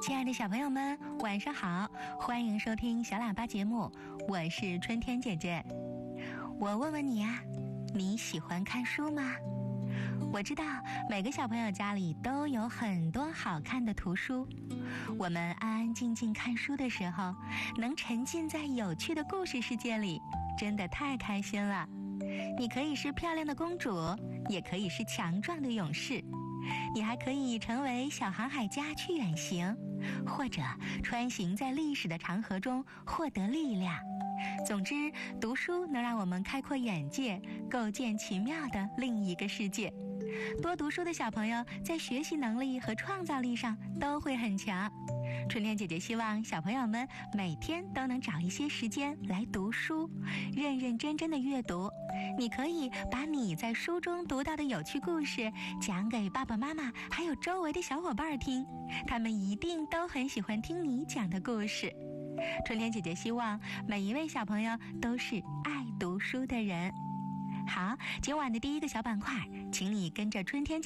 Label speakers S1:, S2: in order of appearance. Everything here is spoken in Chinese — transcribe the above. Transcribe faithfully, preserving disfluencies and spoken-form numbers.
S1: 亲爱的小朋友们，晚上好，欢迎收听小喇叭节目，我是春天姐姐。我问问你啊，你喜欢看书吗？我知道每个小朋友家里都有很多好看的图书，我们安安静静看书的时候，能沉浸在有趣的故事世界里，真的太开心了。你可以是漂亮的公主，也可以是强壮的勇士，你还可以成为小航海家去远行，或者穿行在历史的长河中获得力量。总之，读书能让我们开阔眼界，构建奇妙的另一个世界。多读书的小朋友在学习能力和创造力上都会很强。春天姐姐希望小朋友们每天都能找一些时间来读书，认认真真的阅读。你可以把你在书中读到的有趣故事讲给爸爸妈妈还有周围的小伙伴听，他们一定都很喜欢听你讲的故事。春天姐姐希望每一位小朋友都是爱读书的人。好，今晚的第一个小板块，请你跟着春天姐姐